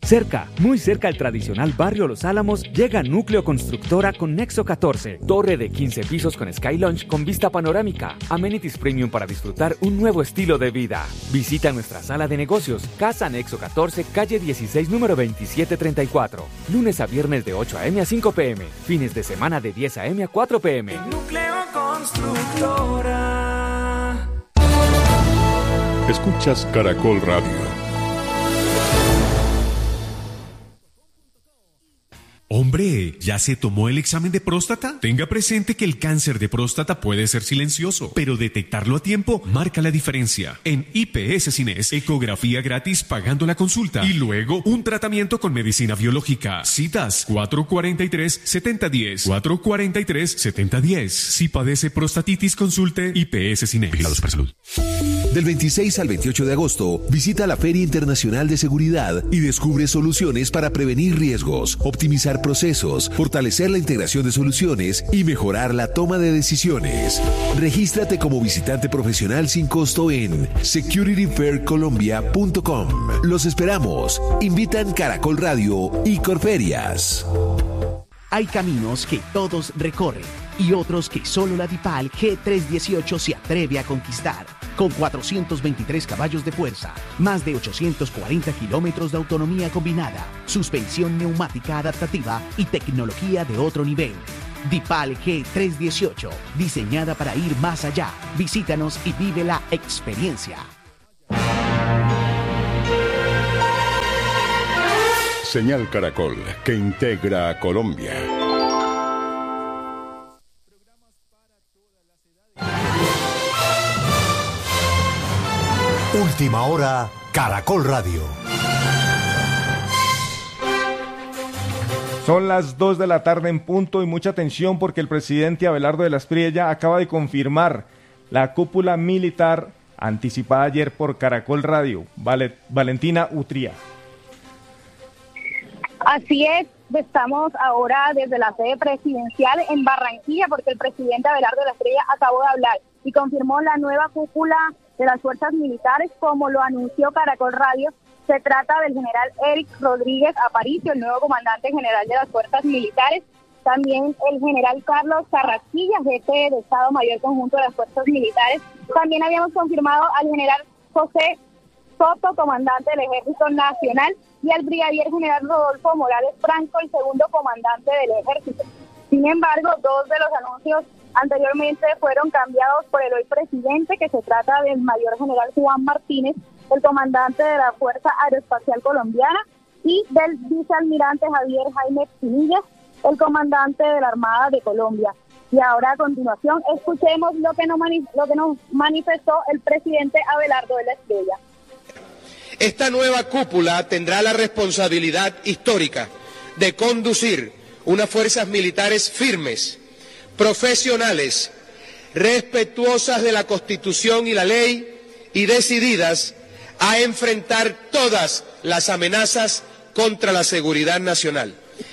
Cerca, muy cerca al tradicional barrio Los Álamos, llega Núcleo Constructora con Nexo 14, torre de 15 pisos con Sky Lounge con vista panorámica, amenities premium para disfrutar un nuevo estilo de vida. Visita nuestra sala de negocios, Casa Nexo 14, calle 16, número 2734. Lunes a viernes de 8 a.m. a 5 p.m. Fines de semana de 10 a.m. a 4 p.m. Núcleo Constructora. Escuchas Caracol Radio. Hombre, ¿ya se tomó el examen de próstata? Tenga presente que el cáncer de próstata puede ser silencioso, pero detectarlo a tiempo marca la diferencia. En IPS Cines, ecografía gratis pagando la consulta y luego un tratamiento con medicina biológica. Citas 443-7010. 443-7010. Si padece prostatitis, consulte IPS Cines. Vigilados para salud. Del 26 al 28 de agosto, visita la Feria Internacional de Seguridad y descubre soluciones para prevenir riesgos, optimizar procesos, fortalecer la integración de soluciones y mejorar la toma de decisiones. Regístrate como visitante profesional sin costo en securityfaircolombia.com. Los esperamos. Invitan Caracol Radio y Corferias. Hay caminos que todos recorren y otros que solo la DIPAL G318 se atreve a conquistar. Con 423 caballos de fuerza, más de 840 kilómetros de autonomía combinada, suspensión neumática adaptativa y tecnología de otro nivel. DIPAL G318, diseñada para ir más allá. Visítanos y vive la experiencia. Señal Caracol, que integra a Colombia. Última hora, Caracol Radio. Son las 2 de la tarde en punto y mucha atención porque el presidente Abelardo de la Espriella acaba de confirmar la cúpula militar anticipada ayer por Caracol Radio. Valentina Utría. Así es, estamos ahora desde la sede presidencial en Barranquilla porque el presidente Abelardo de la Espriella acabó de hablar y confirmó la nueva cúpula de las fuerzas militares, como lo anunció Caracol Radio. Se trata del general Eric Rodríguez Aparicio, el nuevo comandante general de las fuerzas militares. También el general Carlos Carrasquilla, jefe de Estado Mayor Conjunto de las fuerzas militares. También habíamos confirmado al general José Soto, comandante del Ejército Nacional, y al brigadier general Rodolfo Morales Franco, el segundo comandante del Ejército. Sin embargo, dos de los anuncios anteriormente fueron cambiados por el hoy presidente, que se trata del mayor general Juan Martínez, el comandante de la Fuerza Aeroespacial Colombiana, y del vicealmirante Javier Jaime Pinilla, el comandante de la Armada de Colombia. Y ahora a continuación escuchemos lo que nos manifestó el presidente Abelardo de la Espriella. Esta nueva cúpula tendrá la responsabilidad histórica de conducir unas fuerzas militares firmes, profesionales, respetuosas de la Constitución y la ley y decididas a enfrentar todas las amenazas contra la seguridad nacional.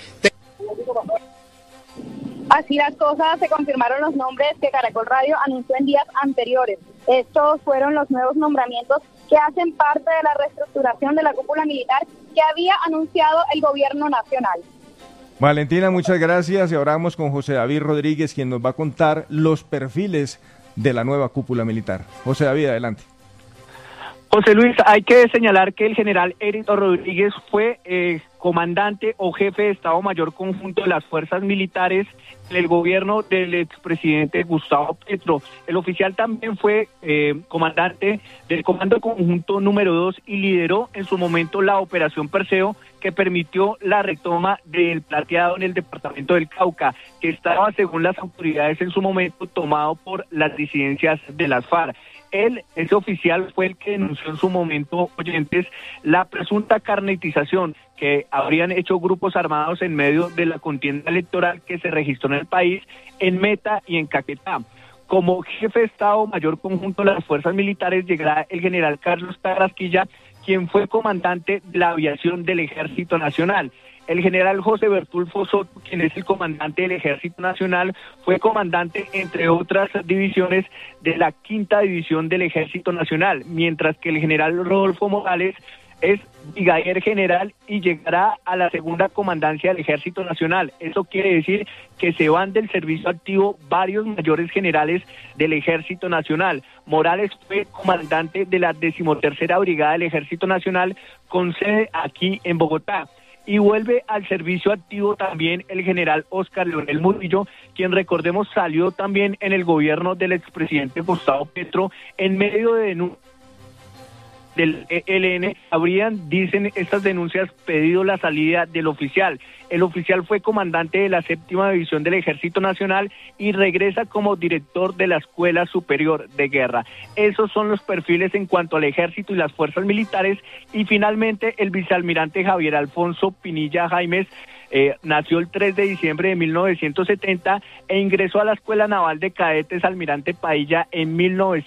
Así las cosas, se confirmaron los nombres que Caracol Radio anunció en días anteriores. Estos fueron los nuevos nombramientos que hacen parte de la reestructuración de la cúpula militar que había anunciado el gobierno nacional. Valentina, muchas gracias. Y ahora vamos con José David Rodríguez, quien nos va a contar los perfiles de la nueva cúpula militar. José David, adelante. José Luis, hay que señalar que el general Eric Rodríguez fue comandante o jefe de Estado Mayor Conjunto de las Fuerzas Militares en el gobierno del expresidente Gustavo Petro. El oficial también fue comandante del Comando Conjunto número 2 y lideró en su momento la Operación Perseo, que permitió la retoma del Plateado en el departamento del Cauca, que estaba, según las autoridades en su momento, tomado por las disidencias de las FARC. Ese oficial fue el que denunció en su momento, oyentes, la presunta carnetización que habrían hecho grupos armados en medio de la contienda electoral que se registró en el país, en Meta y en Caquetá. Como jefe de Estado Mayor Conjunto de las Fuerzas Militares llegará el general Carlos Carrasquilla, quien fue comandante de la aviación del Ejército Nacional. El general José Bertulfo Soto, quien es el comandante del Ejército Nacional, fue comandante, entre otras divisiones, de la 5ª División del Ejército Nacional, mientras que el general Rodolfo Morales es brigadier general y llegará a la segunda comandancia del Ejército Nacional. Eso quiere decir que se van del servicio activo varios mayores generales del Ejército Nacional. Morales fue comandante de la 13ª Brigada del Ejército Nacional con sede aquí en Bogotá. Y vuelve al servicio activo también el general Óscar Leonel Murillo, quien, recordemos, salió también en el gobierno del expresidente Gustavo Petro en medio de denuncias del ELN. Habrían, dicen estas denuncias, pedido la salida del oficial. El oficial fue comandante de la 7ª División del Ejército Nacional y regresa como director de la Escuela Superior de Guerra. Esos son los perfiles en cuanto al Ejército y las fuerzas militares. Y finalmente el vicealmirante Javier Alfonso Pinilla Jaimes nació el 3 de diciembre de 1970 e ingresó a la Escuela Naval de Cadetes Almirante Padilla en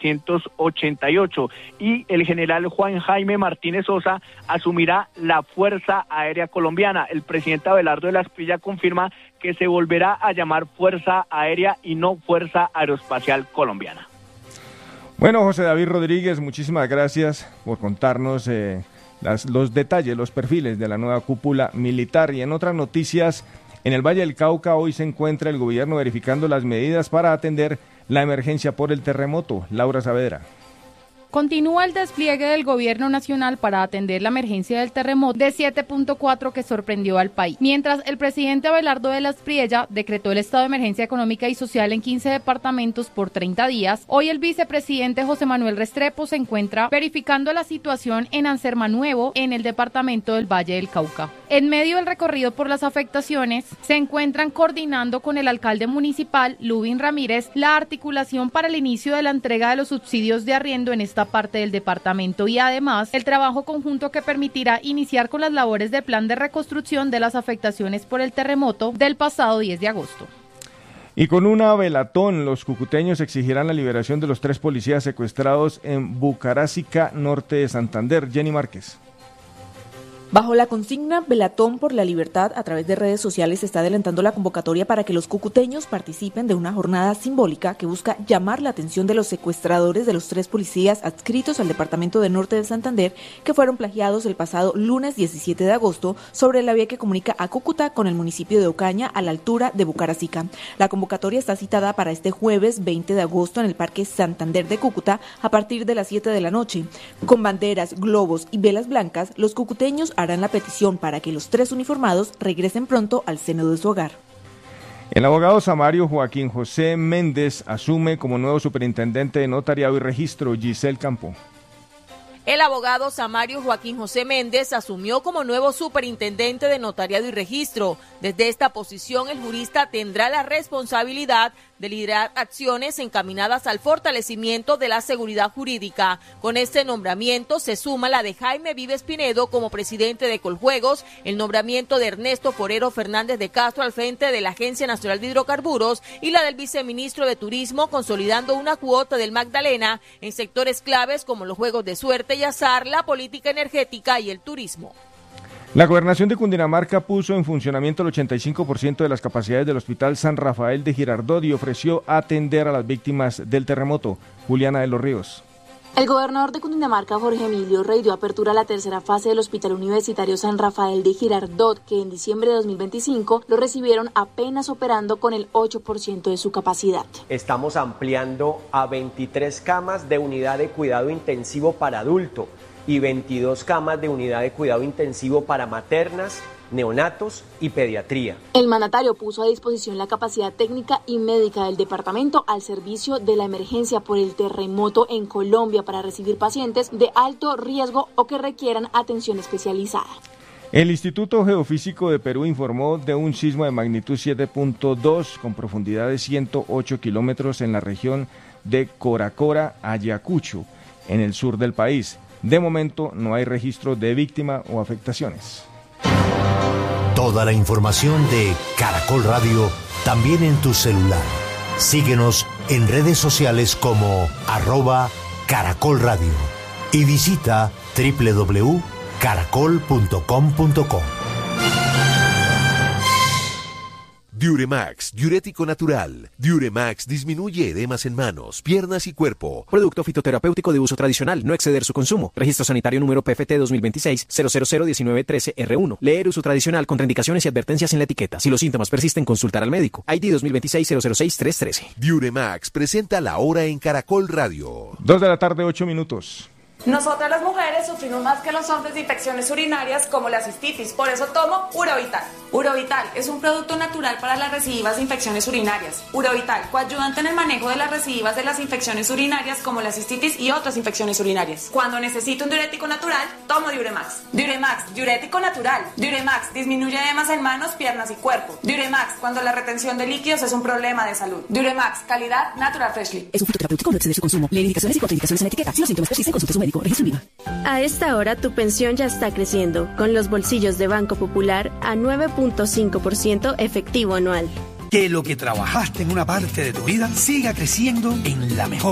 1988. Y el general Juan Jaime Martínez Sosa asumirá la Fuerza Aérea Colombiana. El presidente Abelardo de la Espriella confirma que se volverá a llamar Fuerza Aérea y no Fuerza Aeroespacial Colombiana. Bueno, José David Rodríguez, muchísimas gracias por contarnos los detalles, los perfiles de la nueva cúpula militar. Y en otras noticias, en el Valle del Cauca hoy se encuentra el gobierno verificando las medidas para atender la emergencia por el terremoto. Laura Saavedra. Continúa el despliegue del gobierno nacional para atender la emergencia del terremoto de 7.4 que sorprendió al país. Mientras el presidente Abelardo de la Espriella decretó el estado de emergencia económica y social en 15 departamentos por 30 días, hoy el vicepresidente José Manuel Restrepo se encuentra verificando la situación en Ansermanuevo, en el departamento del Valle del Cauca. En medio del recorrido por las afectaciones, se encuentran coordinando con el alcalde municipal, Lubin Ramírez, la articulación para el inicio de la entrega de los subsidios de arriendo en esta parte del departamento y además el trabajo conjunto que permitirá iniciar con las labores del plan de reconstrucción de las afectaciones por el terremoto del pasado 10 de agosto. Y con una velatón, los cucuteños exigirán la liberación de los 3 policías secuestrados en Bucarásica, norte de Santander. Jenny Márquez. Bajo la consigna Velatón por la Libertad, a través de redes sociales se está adelantando la convocatoria para que los cucuteños participen de una jornada simbólica que busca llamar la atención de los secuestradores de los 3 policías adscritos al departamento de Norte de Santander que fueron plagiados el pasado lunes 17 de agosto sobre la vía que comunica a Cúcuta con el municipio de Ocaña a la altura de Bucarásica. La convocatoria está citada para este jueves 20 de agosto en el Parque Santander de Cúcuta a partir de las 7 de la noche. Con banderas, globos y velas blancas, los cucuteños harán la petición para que los 3 uniformados regresen pronto al seno de su hogar. El abogado samario Joaquín José Méndez asume como nuevo superintendente de notariado y registro. Giselle Campo. El abogado samario Joaquín José Méndez asumió como nuevo superintendente de notariado y registro. Desde esta posición, el jurista tendrá la responsabilidad de liderar acciones encaminadas al fortalecimiento de la seguridad jurídica. Con este nombramiento se suma la de Jaime Vives Pinedo como presidente de Coljuegos, el nombramiento de Ernesto Forero Fernández de Castro al frente de la Agencia Nacional de Hidrocarburos y la del viceministro de Turismo, consolidando una cuota del Magdalena en sectores claves como los juegos de suerte y azar, la política energética y el turismo. La Gobernación de Cundinamarca puso en funcionamiento el 85% de las capacidades del Hospital San Rafael de Girardot y ofreció atender a las víctimas del terremoto. Juliana de los Ríos. El gobernador de Cundinamarca, Jorge Emilio Rey, dio apertura a la tercera fase del Hospital Universitario San Rafael de Girardot, que en diciembre de 2025 lo recibieron apenas operando con el 8% de su capacidad. Estamos ampliando a 23 camas de unidad de cuidado intensivo para adulto y 22 camas de unidad de cuidado intensivo para maternas, neonatos y pediatría. El mandatario puso a disposición la capacidad técnica y médica del departamento al servicio de la emergencia por el terremoto en Colombia para recibir pacientes de alto riesgo o que requieran atención especializada. El Instituto Geofísico de Perú informó de un sismo de magnitud 7.2 con profundidad de 108 kilómetros en la región de Coracora, Ayacucho, en el sur del país. De momento no hay registro de víctima o afectaciones. Toda la información de Caracol Radio también en tu celular. Síguenos en redes sociales como @Caracol Radio y visita www.caracol.com.co. Diuremax, diurético natural. Diuremax disminuye edemas en manos, piernas y cuerpo. Producto fitoterapéutico de uso tradicional, no exceder su consumo. Registro sanitario número PFT 2026-0001913R1. Leer uso tradicional, contraindicaciones y advertencias en la etiqueta. Si los síntomas persisten, consultar al médico. ID 2026-006-313. Diuremax presenta La Hora en Caracol Radio. 2:08 p.m. Nosotras las mujeres sufrimos más que los hombres de infecciones urinarias como la cistitis, por eso tomo Urovital. Urovital es un producto natural para las recidivas de infecciones urinarias. Urovital, coayudante en el manejo de las recidivas de las infecciones urinarias como la cistitis y otras infecciones urinarias. Cuando necesito un diurético natural, tomo Diuremax. Diuremax, diurético natural. Diuremax, disminuye edemas en manos, piernas y cuerpo. Diuremax, cuando la retención de líquidos es un problema de salud. Diuremax, calidad Natural Freshly. Es un fitoterapéutico, no exceder su consumo. Lee indicaciones y contraindicaciones en la etiqueta. Si los síntomas persisten, consulte a su médico. Registro IVA. A esta hora tu pensión ya está creciendo, con los bolsillos de Banco Popular a 9.5% efectivo anual. Que lo que trabajaste en una parte de tu vida siga creciendo en la mejor.